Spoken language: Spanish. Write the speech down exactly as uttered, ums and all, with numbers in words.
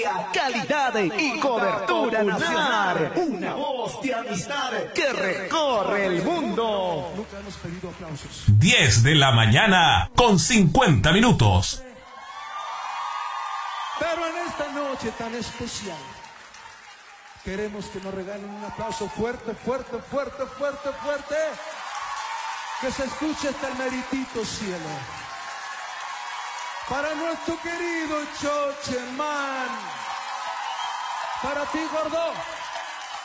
Calidad y cobertura nacional. Una voz de amistad que recorre el mundo. Nunca hemos pedido aplausos. diez de la mañana con cincuenta minutos. Pero en esta noche tan especial, queremos que nos regalen un aplauso fuerte, fuerte, fuerte, fuerte, fuerte. Que se escuche hasta el meritito cielo. Para nuestro querido Chocheman. Para ti, gordo.